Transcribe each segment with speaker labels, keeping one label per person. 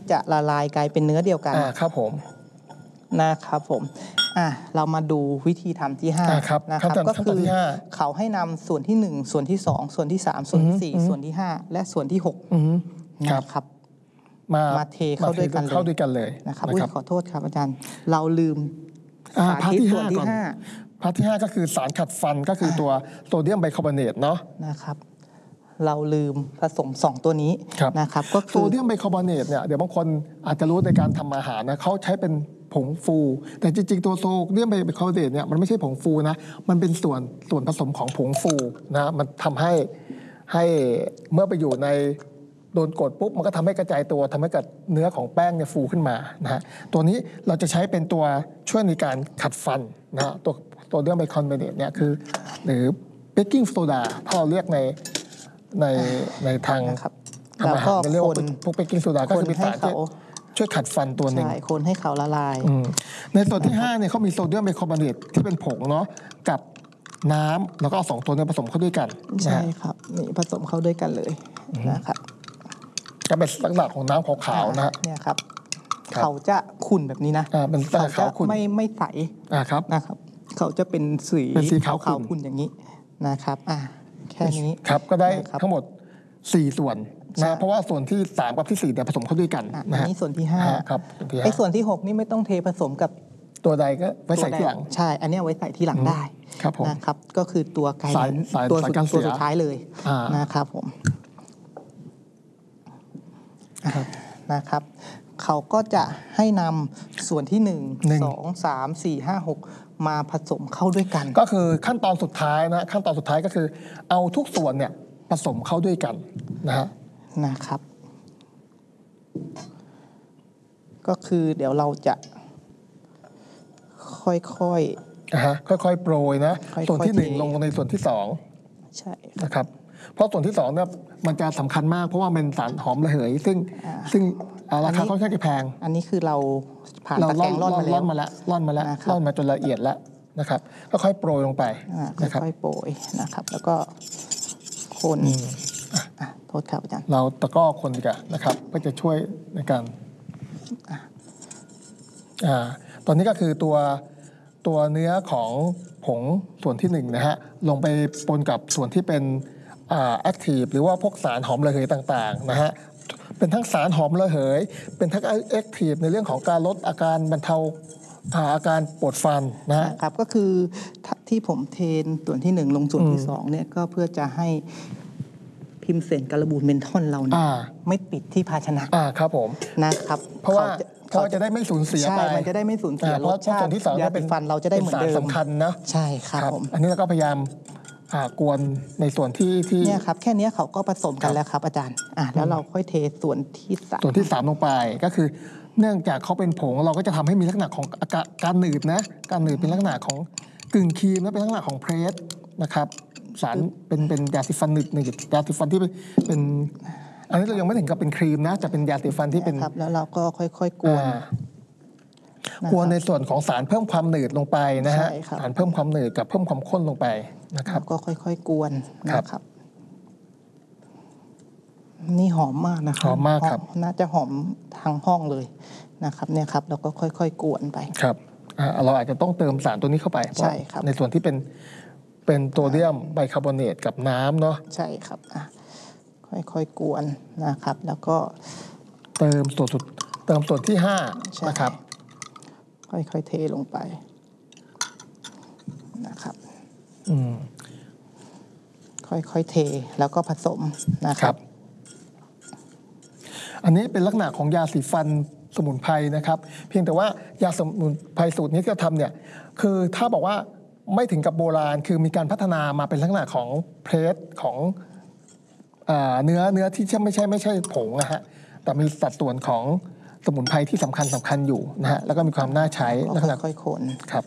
Speaker 1: จะละลายกลายเป็นเนื้อเดียวกัน
Speaker 2: ครับผม
Speaker 1: นะครับผมเรามาดูวิธีทำที่5นะครับก็คือเขาให้นำส่วนที่1ส่วนที่2ส่วนที่3ส่วนที่4ส่วนที่5และส่วนที่6นะครับมาเทเข้าด้วยกันเลยนะครับขอโทษครับอาจารย์เราลืม
Speaker 2: พาร์ทที่5ก่อนพาร์ทที่5ก็คือสารขัดฟันก็คือตัวโซเดียมไบคาร์บอเนตเนาะ
Speaker 1: นะครับเราลืมผสม2ตัวนี้นะครับก็คือ
Speaker 2: โซเดียมไบคาร์บอเนตเนี่ยเดี๋ยวบางคนอาจจะรู้ในการทำอาหารนะเขาใช้เป็นผงฟูแต่จริงๆตัวโซเดียมไบคาร์บอเนตเนี่ยมันไม่ใช่ผงฟูนะมันเป็นส่วนผสมของผงฟูนะมันทำให้เมื่อไปอยู่ในโดนกดปุ๊บมันก็ทำให้กระจายตัวทำให้กับเนื้อของแป้งเนี่ยฟูขึ้นมานะฮะตัวนี้เราจะใช้เป็นตัวช่วยในการขัดฟันนะฮะตัวโซเดียมไบคาร์บอเนตเนี่ยคือหรือเบกกิ้งโซดาถ้าเราเรียกในทางทำอาหารเรียกว่าพวกเบกกิ้งโซดาก็คือเป็นสารที่ช่วยขัดฟันตัวหนึ่ง
Speaker 1: คนให้เขาละลาย
Speaker 2: ในส่วนที่5เนี่ยเขามีโซเดียมไบคาร์บอเนตที่เป็นผงเนาะกับน้ำแล้วก็เอา2ตัวนี้ผสมเข้าด้วยกัน
Speaker 1: ใช่ครับนี่ผสมเข้าด้วยกันเลยนะครับ
Speaker 2: ก็เป็นลักษณะของน้ำขาวๆนะ
Speaker 1: เนี่ยครับเขาจะขุ่นแบบนี้นะ
Speaker 2: เป็นขาวขุ่น
Speaker 1: ไม่ใส
Speaker 2: ครับ
Speaker 1: นะครับเขาจะเป็นสีขาวขุ่นอย่างนี้นะครับแค่นี้
Speaker 2: ครับก็ได้ทั้งหมด4ส่วนนะเพราะว่าส่วนที่3กับที่4เนี่ยผสมเข้าด้วยกัน
Speaker 1: อันนี้ส่วนที่5
Speaker 2: ครับ
Speaker 1: ไอ้ส่วนที่6นี่ไม่ต้องเทผสมกับ
Speaker 2: ตัวใดก็ไว้ใส่ที่หลัง
Speaker 1: ใช่อันนี้ไว้ใส่ที่หลังได้นะครับก็คือตัวไก่ตัวสุดท้ายเลยนะครับผมนะครับเขาก็จะให้นำส่วนที่1 2 3 4 5 6มาผสมเข้าด้วยกัน
Speaker 2: ก็คือขั้นตอนสุดท้ายนะขั้นตอนสุดท้ายก็คือเอาทุกส่วนเนี่ยผสมเข้าด้วยกัน
Speaker 1: นะครับก็คือเดี๋ยวเราจะค่อย
Speaker 2: ๆโปรยนะส่วนที่1ลงในส่วนที่2
Speaker 1: ใช่
Speaker 2: นะครับเพราะส่วนที่2เนี่ยมันจะสำคัญมากเพราะว่าเป็นสารหอมระเหยซึ่งราคาค่อนข้างจะแพง
Speaker 1: อันนี้คือเราผ่านตะแกรงร่อนมา
Speaker 2: จนละเอียดแล้วนะครับก็ค่อยโปรยลงไป
Speaker 1: นะครับค่อยโปรยนะครับแล้วก็คนโทษครับอาจารย์
Speaker 2: เราตะก้อคนดีกว่านะครับเพื่อจะช่วยในการตอนนี้ก็คือตัวเนื้อของผงส่วนที่1นะฮะลงไปปนกับส่วนที่เป็นแอคทีฟหรือว่าพวกสารหอมระเหยต่างๆนะฮะเป็นทั้งสารหอมระเหยเป็นทั้งแอคทีฟในเรื่องของการลดอาการบรรเทาอาการปวดฟัน
Speaker 1: นะครับก็คือที่ผมเทส่วนที่1ลงส่วนที่2เนี่ยก็เพื่อจะให้พิมเสนการบูนเมนทอนเราเนี่ยไม่ติดที่ภาชนะครับ
Speaker 2: ผม
Speaker 1: นะครับ
Speaker 2: เพราะว่าจะได้ไม่สูญเสียไป
Speaker 1: มันจะได้ไม่สูญเสีย
Speaker 2: รสชาติส่วนที่2
Speaker 1: ยาสีฟันเราจะได้เหมือนเดิม
Speaker 2: สำคัญนะ
Speaker 1: ใช่ครับผม
Speaker 2: อันนี้เราก็พยายามกวนในส่วนที่
Speaker 1: เนี่ยครับแค่นี้เขาก็ผสมกันแล้วครับอาจารย์แล้วเราค่อยเทส่วนที่
Speaker 2: 3ลงไปก็คือเนื่องจากเขาเป็นผงเราก็จะทำให้มีลักษณะของการหนืดนะการหนืดเป็นลักษณะของกึ่งครีมและเป็นลักษณะของเพรสนะครับสารเป็นยาสีฟันหนืดยาสีฟันที่เป็นอันนี้เรายังไม่ถึงกับเป็นครีมนะจะเป็นยาสีฟันที่เป็น
Speaker 1: แล้วเราก็ค่อยๆก
Speaker 2: วนในส่วนของสารเพิ่มความหนืดลงไปนะฮะสารเพิ่มความหนืดกับเพิ่มความข้นลงไปนะครับ
Speaker 1: ก็ค่อยๆกวนนะครับนี่หอมมากนะครับ
Speaker 2: หอมมากครับ
Speaker 1: น่าจะหอมทั้งห้องเลยนะครับเนี่ยครับเราก็ค่อยๆกวนไป
Speaker 2: ครับเราอาจจะต้องเติมสารตัวนี้เข้าไป
Speaker 1: ใช่ครับ
Speaker 2: ในส่วนที่เป็นโซเดียมไบคาร์บอเนตกับน้ำเนาะ
Speaker 1: ใช่ครับค่อยๆกวนนะครับแล้วก็
Speaker 2: เติมส่วนที่5นะครับ
Speaker 1: ค่อยๆเทลงไปนะครับค่อยๆเทแล้วก็ผสมนะครับ
Speaker 2: อันนี้เป็นลักษณะของยาสีฟันสมุนไพรนะครับเพียงแต่ว่ายาสมุนไพรสูตรนี้ที่เราทำเนี่ยคือถ้าบอกว่าไม่ถึงกับโบราณคือมีการพัฒนามาเป็นลักษณะของเพรสของเนื้อที่ไม่ใช่ผงนะฮะแต่มีสัดส่วนของสมุนไพรที่สำคัญอยู่นะฮะแล้วก็มีความน่าใช้ลักษณะ
Speaker 1: ค่อยๆคน
Speaker 2: ครับ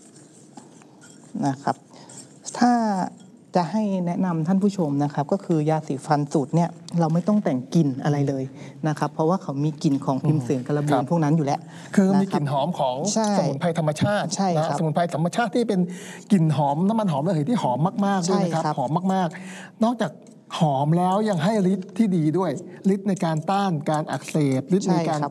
Speaker 1: นะครับถ้าจะให้แนะนำท่านผู้ชมนะครับก็คือยาสีฟันสูตรเนี่ยเราไม่ต้องแต่งกลิ่นอะไรเลยนะครับเพราะว่าเขามีกลิ่นของพิมเสนการบูนพวกนั้นอยู่แล้ว
Speaker 2: คือมีกลิ่นหอมของสมุนไพรธรรมชาตินะสมุนไพรธรรมชาติที่เป็นกลิ่นหอมน้ำมันหอมระเหยที่หอมมากๆด้วยนะครับหอมมากๆนอกจากหอมแล้วยังให้ฤทธิ์ที่ดีด้วยฤทธิ์ในการต้านการอักเสบฤทธิ์ในการ